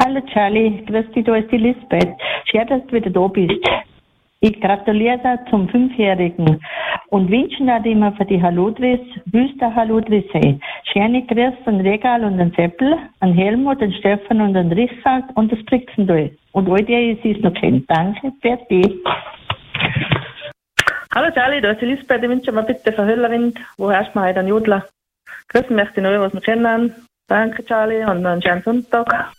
Hallo Charlie, grüß dich, da ist die Lisbeth. Schön, dass du wieder da bist. Ich gratuliere dir zum 5-Jährigen und wünsche dir immer für die Haludris, wüster Haludris sei. Schöne Grüße an Regal und an Seppel, an Helmut, an Stefan und an Richard und das Brixendal. Und all die, sie ist noch kennen. Danke, fertig. Hallo Charlie, da ist die Lisbeth. Ich wünsche mir bitte für Höllerwind. Wo herrscht man heute einen Jodler? Grüßen möchte ich neu, was wir kennen. Danke Charlie und einen schönen Sonntag.